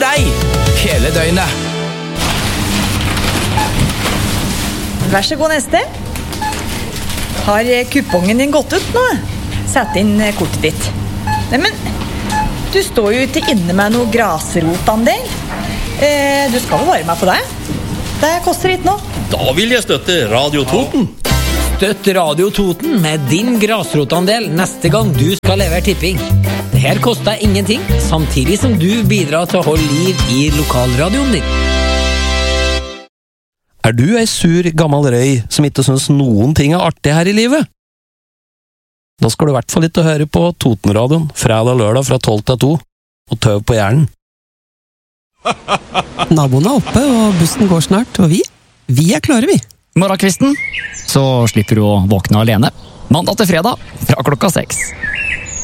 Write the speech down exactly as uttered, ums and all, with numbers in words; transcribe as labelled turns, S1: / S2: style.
S1: for deg hele døgnet.
S2: Vær så god, neste. Har kupongen din gått ut nå? Sett inn kortet ditt. Nei, men du står jo ikke inne med noe grasrotandel. Eh, du skal jo være med på det. Det koster ikke nå.
S3: Da vil jeg støtte Radio Toten.
S1: Støtt Radio Toten med din grasrotandel neste gang du skal levere tipping. Det her koster ingenting, samtidig som du bidrar til å holde liv i lokalradioen din.
S4: Er du ei sur, gammel røy som ikke synes noen ting er artig her i livet? Da skal du i hvert fall ikke høre på Totenradioen fredag og lørdag fra tolv til to, og tøv på hjernen.
S5: Naboen er oppe, og bussen går snart, og vi, vi er klare, vi.
S6: Morgenkvisten, så slipper du å våkne alene. Mandag til fredag, fra klokka seks.